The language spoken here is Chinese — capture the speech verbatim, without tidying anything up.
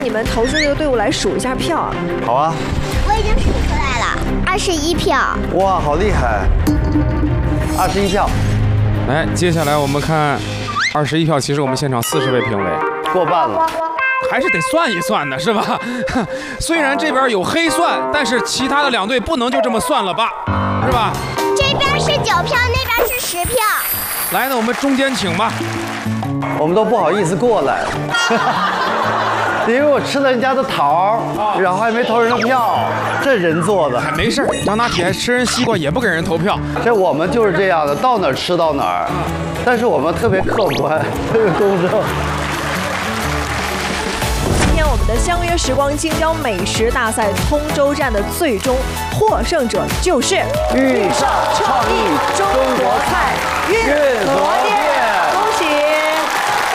你们投出这个队伍来数一下票啊。 好啊。 我已经数出来了，二十一票。 哇，好厉害！二十一票。 来，接下来我们看二十一票，其实我们现场四十位评委， 过半了。 还是得算一算的，是吧？虽然这边有黑算，但是其他的两队不能就这么算了吧，是吧？ 这边是九票，那边是十票。 来，那我们中间请吧。 我们都不好意思过来，因为我吃了人家的桃，然后还没投人的票，这人做的。 没事，张大铁吃人西瓜也不给人投票。 这我们就是这样的，到哪儿吃到哪儿，但是我们特别客观，特别公正。 我们的相约时光精雕美食大赛通州站的最终获胜者就是遇上创意中国菜运河店。